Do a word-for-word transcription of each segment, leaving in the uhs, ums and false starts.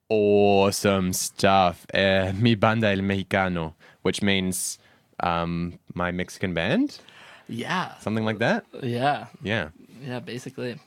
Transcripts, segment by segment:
Awesome stuff. Uh, Mi Banda El Mexicano, which means um, my Mexican band, Yeah, something like that. yeah, Yeah. yeah. Basically,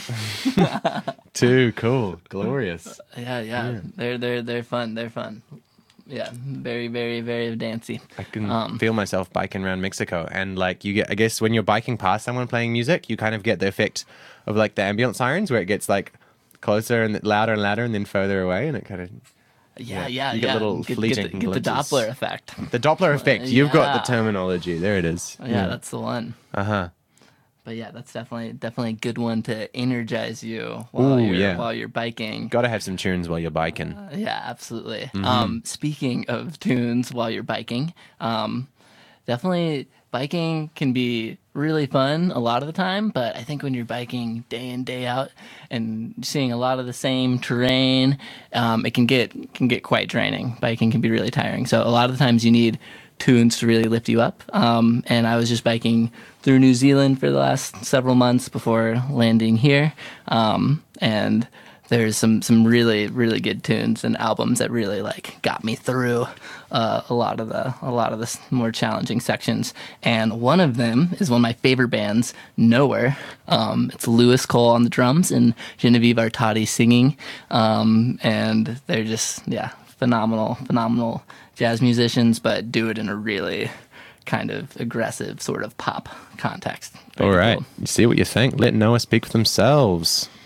Too cool. Glorious. yeah, yeah. They're they're they're fun. They're fun. Yeah, very very very dancey. I can Um, feel myself biking around Mexico, and like you get, I guess when you're biking past someone playing music, you kind of get the effect of like the ambulance sirens, where it gets like closer and louder and louder, and then further away, and it kind of yeah, Yeah, yeah, you get yeah. little get, fleeting get, the, get the glimpses. Doppler effect. the Doppler effect. You've got the Yeah. terminology. There it is. Yeah, that's the one. Uh huh. But yeah, that's definitely definitely a good one to energize you while Ooh, you're yeah. while you're biking. Got to have some tunes while you're biking. Yeah, absolutely. Mm-hmm. Um, speaking of tunes while you're biking, um, definitely biking can be really fun a lot of the time. But I think when you're biking day in day out and seeing a lot of the same terrain, um, it can get can get quite draining. Biking can be really tiring. So a lot of the times you need tunes to really lift you up. Um, and I was just biking through New Zealand for the last several months before landing here. Um, and there's some, some really, really good tunes and albums that really like got me through uh, a lot of the a lot of the s- more challenging sections. And one of them is one of my favorite bands, Nowhere. Um, it's Lewis Cole on the drums and Genevieve Artadi singing. Um, and they're just yeah, phenomenal, phenomenal jazz musicians, but do it in a really kind of aggressive sort of pop context. Very All right. cool. You see what you think. Let Noah speak for themselves.